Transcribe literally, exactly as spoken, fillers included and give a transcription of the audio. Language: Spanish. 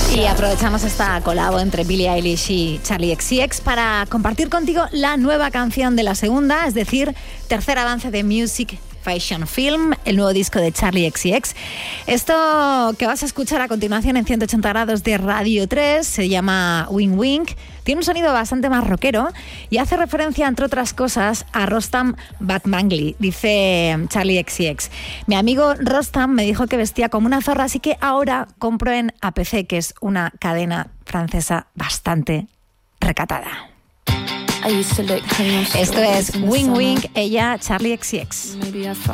Y aprovechamos esta colabo entre Billie Eilish y Charli X C X para compartir contigo la nueva canción de la segunda, es decir, tercer avance de Music Fashion Film, el nuevo disco de Charli X C X. Esto que vas a escuchar a continuación en ciento ochenta grados de Radio tres se llama Wing Wing. Tiene un sonido bastante más rockero y hace referencia, entre otras cosas, a Rostam Batmanglij, dice Charli X C X. Mi amigo Rostam me dijo que vestía como una zorra, así que ahora compro en A P C, que es una cadena francesa bastante recatada. Esto es Wing Wing, ella Charli X C X.